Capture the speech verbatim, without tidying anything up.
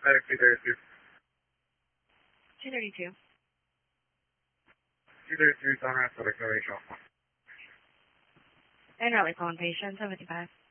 Medic two thirty-two. two thirty-two. two thirty-two, Sunrise, Medic Novation. And rally calling patient seventy-five.